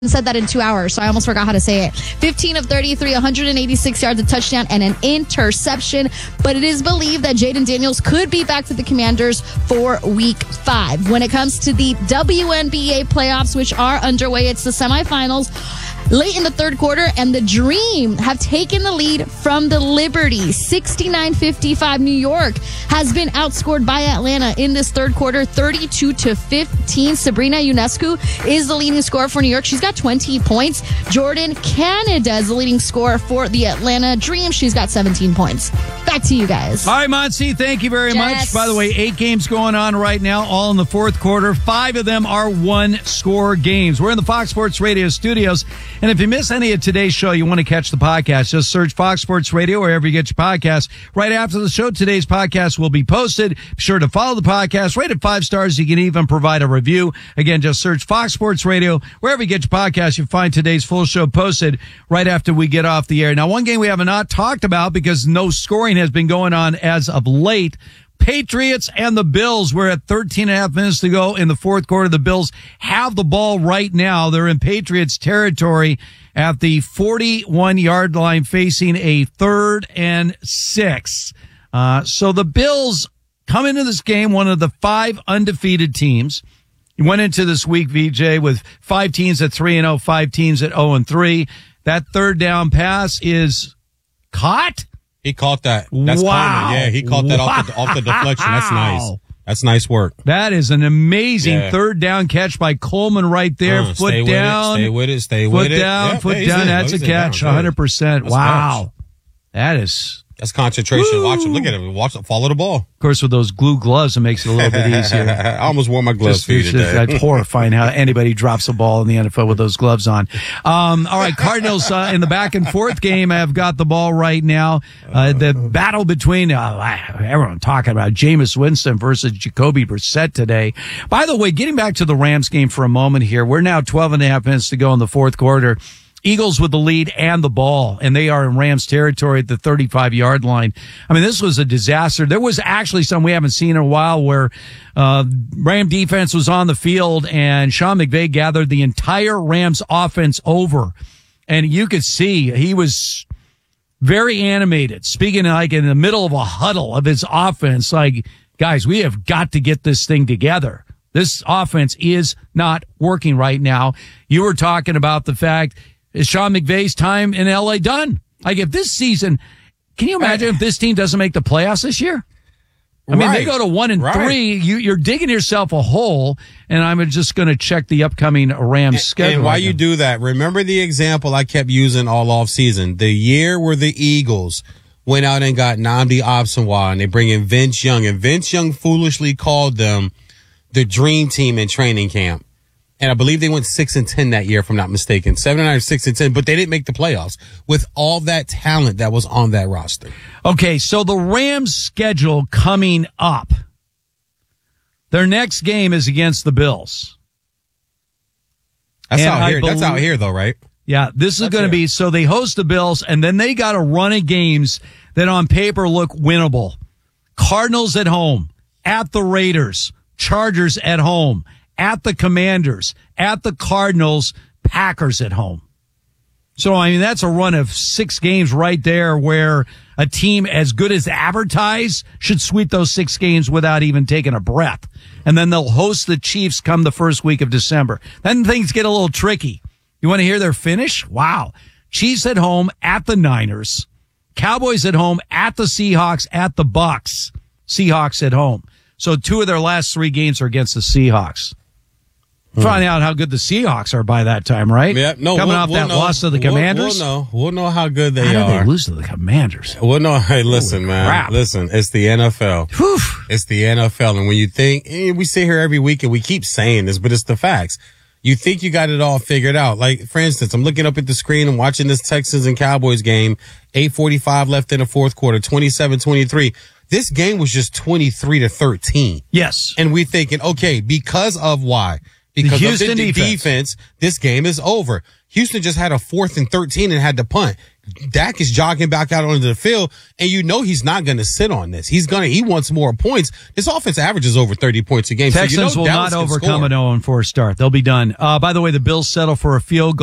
said that in 2 hours, so I almost forgot how to say it. 15 of 33, 186 yards, a touchdown, and an interception. But it is believed that Jaden Daniels could be back to the Commanders for Week 5. When it comes to the WNBA playoffs, which are underway, it's the semifinals. Late in the third quarter, and the Dream have taken the lead from the Liberty. 69-55. New York has been outscored by Atlanta in this third quarter, 32-15. Sabrina Ionescu is the leading scorer for New York. She's got 20 points. Jordan Canada is the leading scorer for the Atlanta Dream. She's got 17 points. Back to you guys. All right, Monty, thank you very much. By the way, 8 games going on right now, all in the fourth quarter. 5 of them are one-score games. We're in the Fox Sports Radio studios. And if you miss any of today's show, you want to catch the podcast, just search Fox Sports Radio wherever you get your podcasts. Right after the show, today's podcast will be posted. Be sure to follow the podcast. Rate it 5 stars. You can even provide a review. Again, just search Fox Sports Radio wherever you get your podcast. You'll find today's full show posted right after we get off the air. Now, one game we have not talked about because no scoring has been going on as of late. Patriots and the Bills. We're at 13 and a half minutes to go in the fourth quarter. The Bills have the ball right now. They're in Patriots territory at the 41-yard line facing a 3rd and 6. So the Bills come into this game, one of the 5 undefeated teams. You went into this week, VJ, with 5 teams at 3-0, 5 teams at 0-3. That third down pass is caught. He caught that. That's wow. Yeah, he caught that off the deflection. That's nice. That's nice work. That is an amazing third down catch by Coleman right there. Foot down. Stay with it. Foot down. That's a catch. 100%. Wow. That's concentration. Woo. Watch him. Look at him. Watch him follow the ball. Of course, with those glue gloves, it makes it a little bit easier. I almost wore my gloves for you today. That's horrifying how anybody drops a ball in the NFL with those gloves on. All right, Cardinals in the back and forth game have got the ball right now. The battle between everyone talking about Jameis Winston versus Jacoby Brissett today. By the way, getting back to the Rams game for a moment here, we're now 12 and a half minutes to go in the fourth quarter. Eagles with the lead and the ball, and they are in Rams territory at the 35-yard line. I mean, this was a disaster. There was actually some we haven't seen in a while where Ram defense was on the field, and Sean McVay gathered the entire Rams offense over. And you could see he was very animated, speaking like in the middle of a huddle of his offense, like, guys, we have got to get this thing together. This offense is not working right now. You were talking about the fact, is Sean McVay's time in LA done? Like, if this season, can you imagine if this team doesn't make the playoffs this year? I mean, they go to 1-3. You're digging yourself a hole, and I'm just going to check the upcoming Rams schedule. And while you do that, remember the example I kept using all off season. The year where the Eagles went out and got Nnamdi Asomugha, and they bring in Vince Young, and Vince Young foolishly called them the dream team in training camp. And I believe they went 6-10 that year, if I'm not mistaken. 7-9 or 6-10, but they didn't make the playoffs with all that talent that was on that roster. Okay, so the Rams' schedule coming up. Their next game is against the Bills. That's out here, though, right? Yeah, this is going to be, so they host the Bills, and then they got a run of games that on paper look winnable. Cardinals at home, at the Raiders, Chargers at home, at the Commanders, at the Cardinals, Packers at home. So, I mean, that's a run of 6 games right there where a team as good as advertised should sweep those 6 games without even taking a breath. And then they'll host the Chiefs come the first week of December. Then things get a little tricky. You want to hear their finish? Wow. Chiefs at home at the Niners. Cowboys at home at the Seahawks, at the Bucks. Seahawks at home. So 2 of their last 3 games are against the Seahawks. Find out how good the Seahawks are by that time, right? Yeah, no. Coming off that loss to the Commanders? We'll know how good they How are. did they lose to the Commanders? We'll know. Hey, listen, man. Crap. Listen, it's the NFL. Whew. It's the NFL. And when you think, we sit here every week and we keep saying this, but it's the facts. You think you got it all figured out. Like, for instance, I'm looking up at the screen and watching this Texans and Cowboys game, 8:45 left in the fourth quarter, 27-23. This game was just 23-13. Yes. And we thinking, okay, because of why? Because the Houston of the defense, this game is over. Houston just had a 4th and 13 and had to punt. Dak is jogging back out onto the field, and you know he's not going to sit on this. He wants more points. This offense averages over 30 points a game. Texans will not overcome an 0-4 start. They'll be done. By the way, the Bills settle for a field goal.